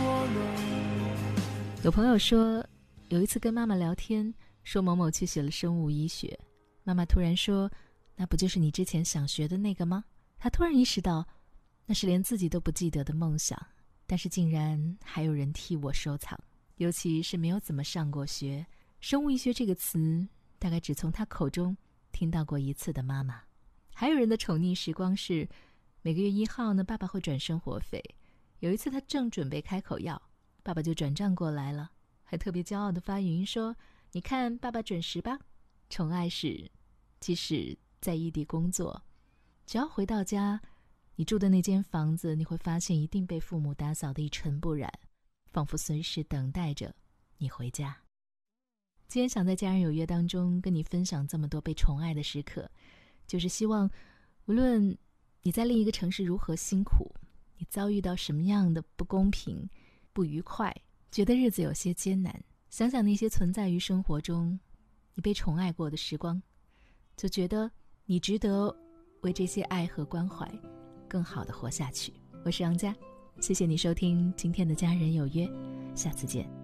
有朋友说，有一次跟妈妈聊天，说某某去学了生物医学，妈妈突然说，那不就是你之前想学的那个吗？她突然意识到，那是连自己都不记得的梦想，但是竟然还有人替我收藏。尤其是没有怎么上过学，生物医学这个词大概只从她口中听到过一次的妈妈。还有人的宠溺时光是，每个月1号呢，爸爸会转生活费。有一次他正准备开口要，爸爸就转账过来了，还特别骄傲地发语音说，你看爸爸准时吧。宠爱是，即使在异地工作，只要回到家，你住的那间房子，你会发现一定被父母打扫得一尘不染，仿佛随时等待着你回家。今天想在家人有约当中跟你分享这么多被宠爱的时刻，就是希望无论你在另一个城市如何辛苦，你遭遇到什么样的不公平、不愉快，觉得日子有些艰难，想想那些存在于生活中你被宠爱过的时光，就觉得你值得为这些爱和关怀更好地活下去。我是杨佳，谢谢你收听今天的家人有约，下次见。